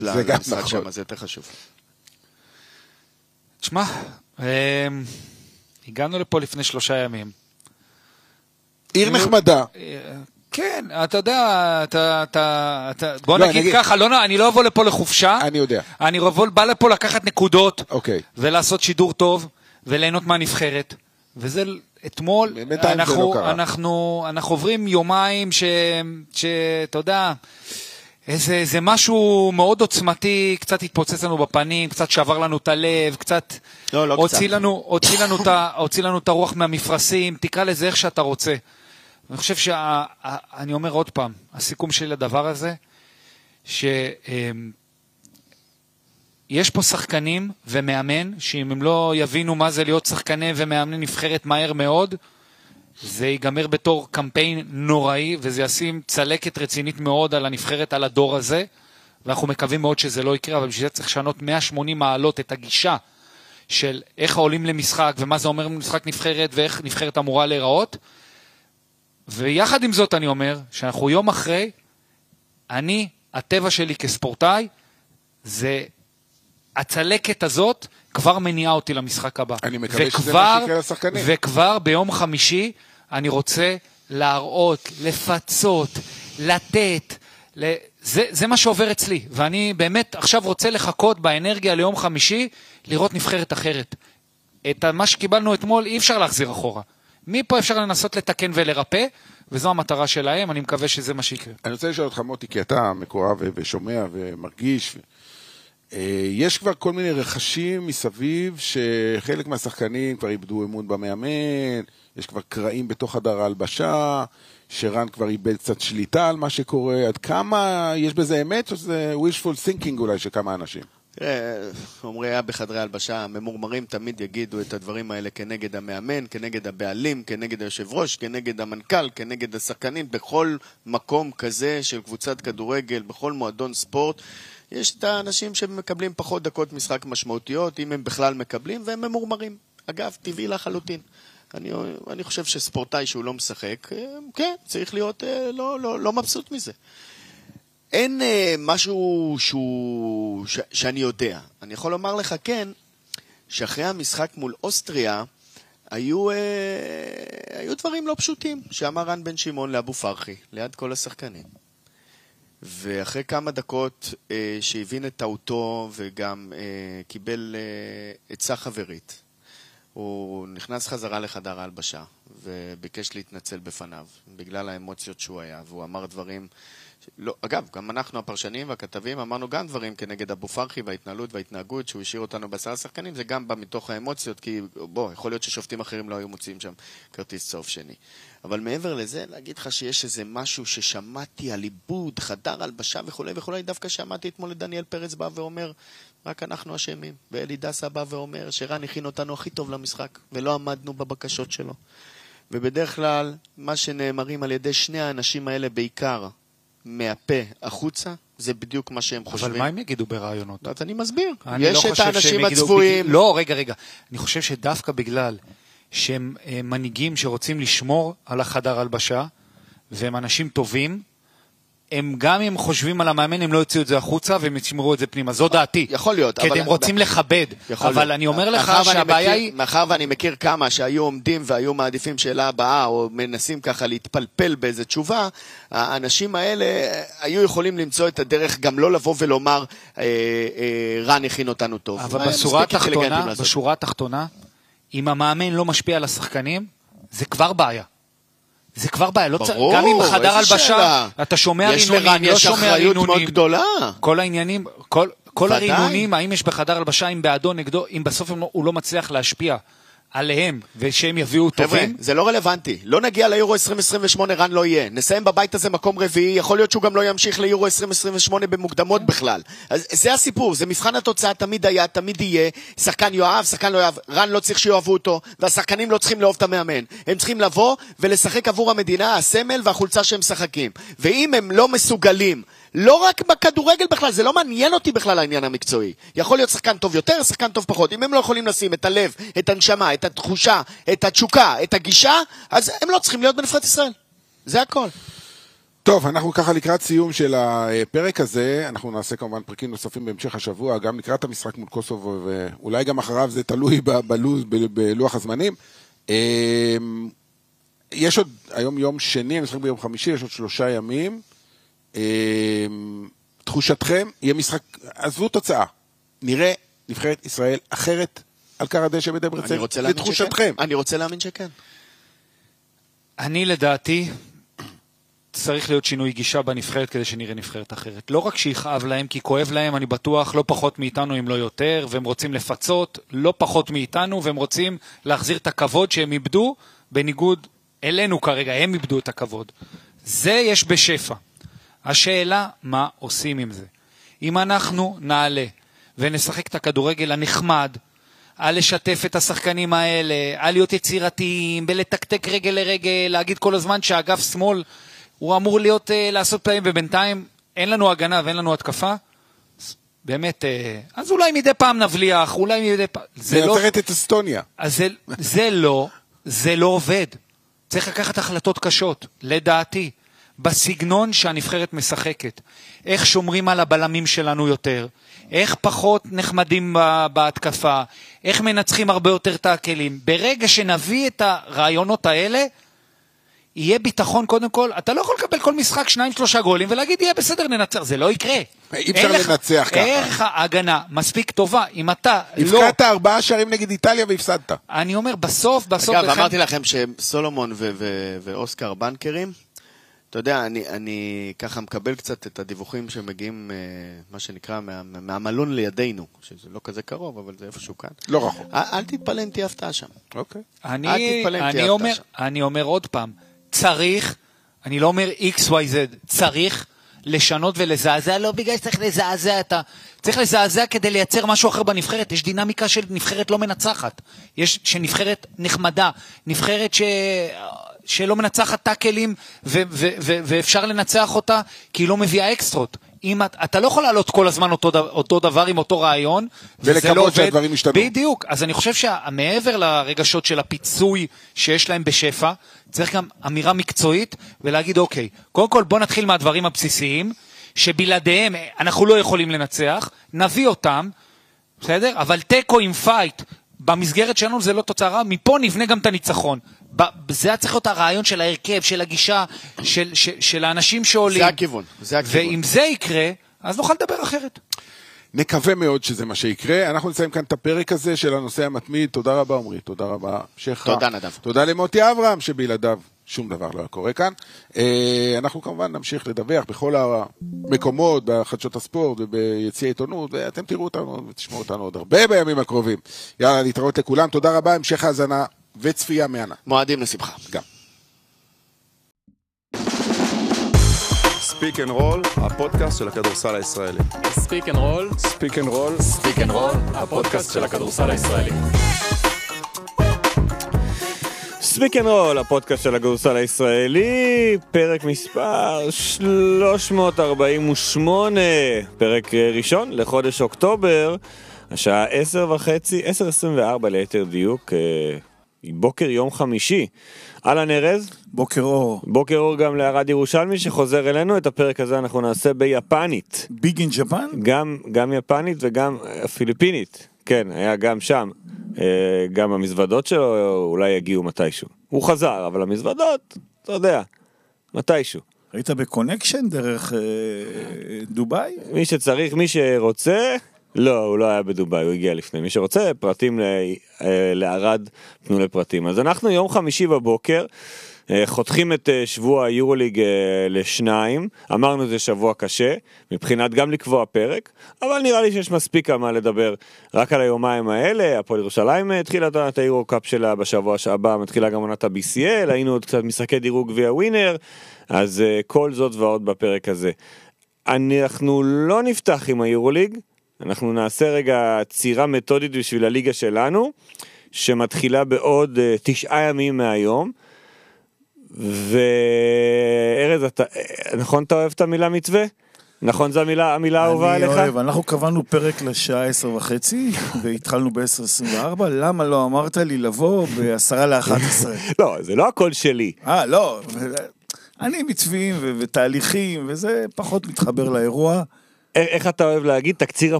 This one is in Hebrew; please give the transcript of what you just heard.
למשחק שם, זה יותר חשוב. תשמע, הגענו לפה לפני 3 ימים. עיר נחמדה. כן, אתה יודע, בוא נגיד ככה, אני לא אבוא לפה לחופשה. אני יודע. אני בא לפה לקחת נקודות, אוקיי. ולעשות שידור טוב, וליהנות מהנבחרת. וזה אתמול, אנחנו עוברים יומיים שאתה יודע, זה משהו מאוד עוצמתי, קצת התפוצץ לנו בפנים, קצת שבר לנו את הלב, קצת הוציא לנו את הרוח מהמפרשים, תקרא לזה איך שאתה רוצה. אני חושב אני אומר עוד פעם, הסיכום שלי לדבר הזה, יש פה שחקנים ומאמן, שאם הם לא יבינו מה זה להיות שחקנים ומאמני נבחרת מהר מאוד, זה ייגמר בתור קמפיין נוראי, וזה ישים צלקת רצינית מאוד על הנבחרת, על הדור הזה, ואנחנו מקווים מאוד שזה לא יקרה, אבל בשביל זה צריך לשנות 180 מעלות את הגישה של איך העולים למשחק, ומה זה אומר משחק נבחרת, ואיך נבחרת אמורה להיראות. ויחד עם זאת אני אומר, שאנחנו יום אחרי, הטבע שלי כספורטאי, זה הצלקת הזאת כבר מניעה אותי למשחק הבא. אני מקווה שזה מה שיקרה לשחקנים. וכבר ביום חמישי אני רוצה להראות, לפצות, לתת, זה מה שעובר אצלי. ואני באמת עכשיו רוצה לחכות באנרגיה ליום חמישי, לראות נבחרת אחרת. את מה שקיבלנו אתמול אי אפשר להחזיר אחורה. מפה אפשר לנסות לתקן ולרפא, וזו המטרה שלהם, אני מקווה שזה מה שיקרה. אני רוצה לשאול אותך מוטי, כי אתה מקורב ושומע ומרגיש, יש כבר כל מיני רכשים מסביב, שחלק מהשחקנים כבר איבדו אמון במאמן, יש כבר קרעים בתוך חדר ההלבשה, שרן כבר איבד קצת שליטה על מה שקורה, עד כמה יש בזה אמת, או שזה wishful thinking אולי של כמה אנשים? אומרי היה בחדרי הלבשה, הממורמרים תמיד יגידו את הדברים האלה כנגד המאמן, כנגד הבעלים, כנגד היושב ראש, כנגד המנכ"ל, כנגד השחקנים, בכל מקום כזה של קבוצת כדורגל, בכל מועדון ספורט, יש את האנשים שמקבלים פחות דקות משחק משמעותיות, אם הם בכלל מקבלים, והם ממורמרים. אגב, טבעי לחלוטין. אני חושב שספורטאי שהוא לא משחק, כן, צריך להיות לא מבסוט מזה. אין משהו שאני יודע. אני יכול לומר לך כן, שאחרי המשחק מול אוסטריה, היו דברים לא פשוטים, שאמר רן בן שמעון לאבו פרחי, ליד כל השחקנים. ואחרי כמה דקות שהבין את טעותו וגם קיבל עצה חברית, הוא נכנס חזרה לחדר ההלבשה וביקש להתנצל בפניו, בגלל האמוציות שהוא היה, והוא אמר דברים לא, אגב, גם אנחנו הפרשנים והכתבים אמרנו גם דברים כנגד אבו פרחי וההתנהלות וההתנהגות שהוא השאיר אותנו בעשרה שחקנים, זה גם בא מתוך האמוציות, כי יכול להיות ששופטים אחרים לא היו מוצאים שם כרטיס צהוב שני. אבל מעבר לזה, להגיד לך שיש איזה משהו ששמעתי על עיבוד, חדר הלבשה וכו' וכו', דווקא שמעתי אתמול לדניאל פרץ בא ואומר, רק אנחנו אשמים, ואלי דסה בא ואומר שרן הכין אותנו הכי טוב למשחק, ולא עמדנו בבקשות שלו. ובדרך כלל, מה שנאמרים על ידי שני האנשים האלה בעיקר, מהפה החוצה, זה בדיוק מה שהם חושבים. אבל מה הם יגידו ברעיונות? אז אני מסביר. יש את האנשים הצבועים. לא, רגע. אני חושב שדווקא בגלל שהם מנהיגים שרוצים לשמור על החדר הלבשה, והם אנשים טובים, הם גם אם חושבים על המאמן, הם לא יוציאו את זה החוצה, והם ישמרו את זה פנימה. זו דעתי. יכול להיות. כי הם רוצים לכבד. אבל אני אומר לך שהבעיה היא... מאחר ואני מכיר כמה שהיו עומדים והיו מעדיפים שאלה הבאה, או מנסים ככה להתפלפל באיזו תשובה, האנשים האלה היו יכולים למצוא את הדרך גם לא לבוא ולומר, רן הכין אותנו טוב. אבל בשורה התחתונה, אם המאמן לא משפיע על השחקנים, זה כבר בעיה. זה כבר בעיה, ברור, גם אם בחדר הלבשה, אתה שומע רינונים, לא שומע רינונים, כל העניינים, כל הרינונים, האם יש בחדר הלבשה, אם בעדו, נגדו, אם בסוף הוא לא מצליח להשפיע עליהם, ושהם יביאו טובים. זה לא רלוונטי, לא נגיע ליורו 2028, רן לא יהיה, נסיים בבית הזה מקום רביעי, יכול להיות שהוא גם לא ימשיך ליורו 2028 במוקדמות בכלל. אז זה הסיפור, זה מבחן התוצאה, תמיד היה, תמיד יהיה, שחקן יואב, שחקן לא יואב, רן לא צריך שיואבו אותו, והשחקנים לא צריכים לאהוב את המאמן, הם צריכים לבוא ולשחק עבור המדינה, הסמל והחולצה שהם שחקים, ואם הם לא מסוגלים, לא רק בכדורגל בכלל, זה לא מעניין אותי בכלל העניין המקצועי. יכול להיות שחקן טוב יותר, שחקן טוב פחות. אם הם לא יכולים לשים את הלב, את הנשמה, את התחושה, את התשוקה, את הגישה, אז הם לא צריכים להיות בנבחרת ישראל. זה הכל. טוב, אנחנו ככה לקראת סיום של הפרק הזה, אנחנו נעשה כמובן פרקים נוספים בהמשך השבוע, גם לקראת המשחק מול קוסובו, ואולי גם אחריו זה תלוי בלוח הזמנים. יש עוד, היום יום שני, המשחק ביום חמישי, יש עוד 3 ימים. תחושתכם, יהיה משחק, עזבו תוצאה, נראה נבחרת ישראל אחרת על קר הדשא בדברצן, לתחושתכם. אני רוצה להאמין שכן. אני לדעתי צריך להיות שינוי גישה בנבחרת כדי שנראה נבחרת אחרת. לא רק שיכאב להם, כי כואב להם, אני בטוח, לא פחות מאיתנו אם לא יותר, והם רוצים לפצות, לא פחות מאיתנו, והם רוצים להחזיר את הכבוד שהם איבדו, בניגוד אלינו כרגע, הם איבדו את הכבוד. זה יש בשפע. השאלה, מה עושים עם זה? אם אנחנו נעלה ונשחק את הכדורגל הנחמד, על לשתף את השחקנים האלה, על להיות יצירתיים, בלתקתק רגל לרגל, להגיד כל הזמן שהאגף שמאל הוא אמור להיות, לעשות פלאים, ובינתיים אין לנו הגנה ואין לנו התקפה, באמת, אז אולי מדי פעם נבליח, אולי מדי פעם, זה לא... את אסטוניה. אז זה לא עובד. צריך לקחת החלטות קשות, לדעתי, בסגנון שהנבחרת משחקת. איך שומרים על הבלמים שלנו יותר, איך פחות נחמדים בהתקפה, איך מנצחים הרבה יותר את הכלים. ברגע שנביא את הרעיונות האלה, יהיה ביטחון קודם כל. אתה לא יכול לקבל כל משחק 2-3 גולים ולהגיד יהיה בסדר ננצח, זה לא יקרה. אי אפשר לנצח ככה. איך ההגנה מספיק טובה, אם אתה לא... הפקעת 4 שערים נגד איטליה והפסדת. אני אומר בסוף... אגב, אמרתי לכם שסולומון ואוסקר בנקרים, אתה יודע, אני ככה מקבל קצת את הדיווחים שמגיעים, מה שנקרא, מהמלון לידינו, שזה לא כזה קרוב, אבל זה איפשהו כאן. לא רחוק. אל תתפלא אם תהיה הפתעה שם. אוקיי. אני אומר עוד פעם, צריך, אני לא אומר XYZ, צריך לשנות ולזעזע, לא בגלל שצריך לזעזע צריך לזעזע כדי לייצר משהו אחר בנבחרת, יש דינמיקה של נבחרת לא מנצחת, יש שנבחרת נחמדה, נבחרת שלא מנצחת טאקלים ואפשר לנצח אותה כי היא לא מביאה אקסטרות. אתה לא יכול לעלות כל הזמן אותו דבר עם אותו רעיון ולקוות שהדברים ישתנו. בדיוק, אז אני חושב שמעבר לרגשות של הפיצוי שיש להם בשפע, צריך גם אמירה מקצועית ולהגיד אוקיי, קודם כל בוא נתחיל מהדברים הבסיסיים שבלעדיהם אנחנו לא יכולים לנצח, נביא אותם, בסדר? אבל טקו עם פייט במסגרת שלנו זה לא תוצאה רע, מפה נבנה גם את הניצחון. זה צריך להיות הרעיון של ההרכב, של הגישה, של האנשים שעולים. זה הכיוון. ואם זה יקרה, אז נוכל לדבר אחרת. נקווה מאוד שזה מה שיקרה. אנחנו נסיים כאן את הפרק הזה של הנושא המתמיד. תודה רבה, עומרי. תודה רבה, שכה. תודה, נדב. תודה למוטי אברהם, שבלעדיו שום דבר לא קורה כאן. אנחנו כמובן נמשיך לדווח בכל המקומות, בחדשות הספורט וביציעי עיתונות, ואתם תראו אותנו ותשמעו אותנו עוד הרבה בימים הקרובים. יאללה, להתראות לכולם. תודה רבה, המשך האזנה וצפייה מענה. מועדים לשמחה. גם. ספיק אנד רול, הפודקאסט של הכדורסל הישראלי. ספיק אנד רול, ספיק אנד רול, ספיק אנד רול, הפודקאסט של הכדורסל הישראלי. ספיק אנד רול, הפודקאסט של הכדורסל הישראלי, פרק מספר 348, פרק ראשון לחודש אוקטובר, השעה 10:24 ליתר דיוק, בוקר יום חמישי. אהלן ארז. בוקר אור. בוקר אור גם לערד ירושלמי שחוזר אלינו. את הפרק הזה אנחנו נעשה ביפנית. ביג אין ג'פן? גם יפנית וגם פיליפינית. כן, היה גם שם. גם המזוודות שלו אולי יגיעו מתישהו. הוא חזר, אבל המזוודות, אתה יודע, מתישהו. היית בקונקשן דרך דוביי? מי שצריך, מי שרוצה... לא, הוא לא היה בדוביי, הוא הגיע לפני. מי שרוצה, פרטים לערד, תנו לפרטים. אז אנחנו יום חמישי בבוקר, חותכים את שבוע היורוליג לשניים, אמרנו זה שבוע קשה, מבחינת גם לקבוע פרק, אבל נראה לי שיש מספיק מה לדבר רק על היומיים האלה. הפועל ירושלים התחילה את היורו-קאפ שלה בשבוע הבא, מתחילה גם עונת ה-BCL, היינו עוד קצת משחקי דירוג ויה ווינר, אז כל זאת ועוד בפרק הזה. אנחנו לא נפתח עם היורוליג, אנחנו נעשה רגע צירה מתודית בשביל הליגה שלנו, שמתחילה בעוד 9 ימים מהיום, וארז, נכון אתה אוהב את המילה מצווה? נכון זו המילה האהובה עליך? אני אוהב, אנחנו קבענו פרק לשעה 10:30, והתחלנו ב-10:24, למה לא אמרת לי לבוא ב-10:11? לא, זה לא הכל שלי. לא, אני מצביעים ותהליכים, וזה פחות מתחבר לאירוע. איך אתה אוהב להגיד? תקציר